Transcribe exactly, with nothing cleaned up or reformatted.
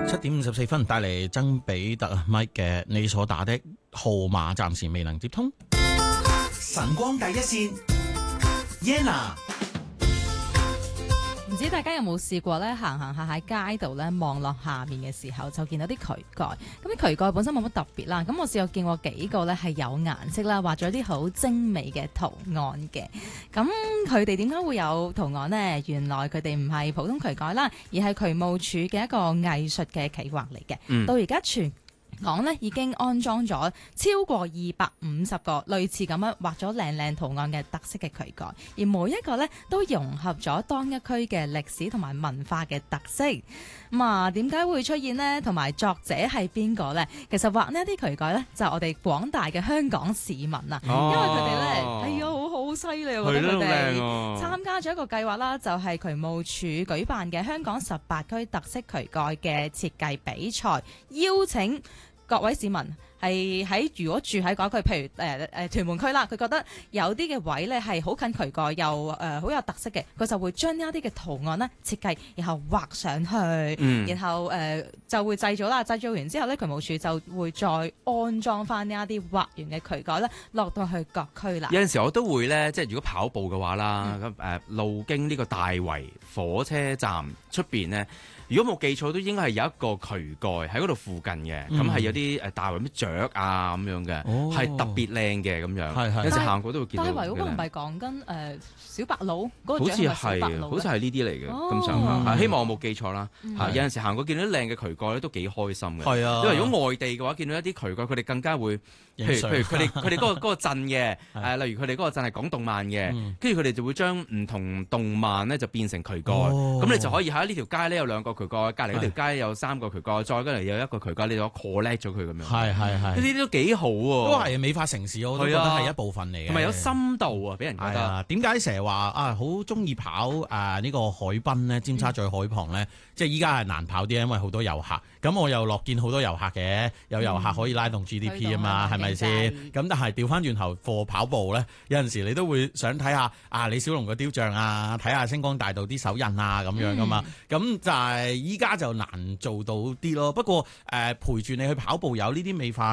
七點五十四分，帶嚟曾比特 Mike 嘅你所打的號碼暫時未能接通。 晨光第一線 Yenna， 唔知大家有冇試過咧，行行下喺街度咧，望落下面嘅時候就見到啲渠蓋。咁啲渠蓋本身冇乜特別啦。咁我試過見過幾個咧係有顏色啦，畫咗啲好精美嘅圖案嘅。咁佢哋點解會有圖案呢？原來佢哋唔係普通渠蓋啦，而係渠務署嘅一個藝術嘅企劃嚟嘅。嗯、到而家全港咧已經安裝咗超過二百五十個類似咁樣畫咗靚靚圖案嘅特色嘅渠蓋，而每一個咧都融合咗當一區嘅歷史同埋文化嘅特色。咁啊，點解會出現呢？同埋作者係邊個呢？其實畫呢一啲渠蓋咧，就係、我哋廣大嘅香港市民啊，哦、因為佢哋咧係啊，好好犀利，我覺得佢哋參加咗一個計劃啦，就係渠務署舉辦嘅香港十八區特色渠蓋嘅設計比賽，邀請各位市民係喺如果住喺嗰區，譬如誒誒、呃、屯門區啦，佢覺得有啲嘅位咧係好近渠蓋，又誒好、呃、有特色嘅，佢就會將呢一啲嘅圖案咧設計，然後畫上去，嗯、然後誒、呃、就會製造啦。製造完之後咧，渠務署就會再安裝翻呢一啲畫完嘅渠蓋咧，落到去各區啦。 有陣時我都會咧，即係如果跑步嘅話啦，咁誒、嗯、路經呢個大圍火車站出邊呢。如果冇記錯，都應該係有一個渠蓋喺嗰度附近嘅，咁係、嗯、有啲誒大圍咩雀啊咁樣嘅，係、哦、特別靚嘅咁樣。係係有時行過都會見到。大圍嗰個唔係講緊誒小白鷺嗰個雀係小白鷺，好似係呢啲嚟嘅咁上下。希望我冇記錯啦。嗯、有陣時行過見到啲靚嘅渠蓋咧，都幾開心嘅。係啊，因為如果外地嘅話，見到一啲渠蓋，佢哋更加會，譬如譬如佢哋佢哋嗰個嗰個鎮嘅誒，例如佢哋嗰個鎮係講動漫嘅，跟住佢哋就會將唔同動漫咧就變成渠蓋，咁、哦、你就可以喺呢條街咧有兩個渠蓋，隔離嗰條街有三個渠蓋，再跟嚟有一個渠蓋，你就 collect 咗佢咁樣。係係係，呢啲都幾好喎。都係美化城市，我都覺得係一部分嚟嘅。 同埋有深度啊，俾人覺得。 點解成日話啊好中意跑誒呢、啊呢個海濱咧？尖沙咀海旁咧，嗯、即係依家係難跑啲，因為好多遊客。咁我又樂見好多遊客嘅，有遊客可以拉動 G D P 啊嘛，係咪先？咁但係調翻轉頭課跑步咧，有陣時你都會想睇下啊李小龍個雕像啊，睇下星光大道啲手印啊咁樣噶嘛。咁、嗯、就係依家就難做到啲咯。不過誒、呃、陪住你去跑步有呢啲美化